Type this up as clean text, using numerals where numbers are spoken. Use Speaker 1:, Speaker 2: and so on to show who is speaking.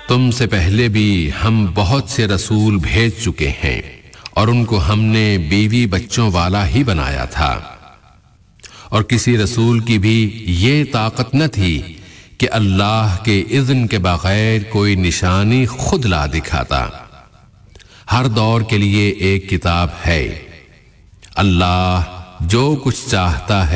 Speaker 1: तुमसे पहले भी हम बहुत से रसूल भेज चुके हैं और उनको हमने बीवी बच्चों वाला ही बनाया था, और किसी रसूल की भी ये ताकत न थी कि अल्लाह के इज़्न के बगैर कोई निशानी खुद ला दिखाता। हर दौर के लिए एक किताब है। अल्लाह जो कुछ चाहता है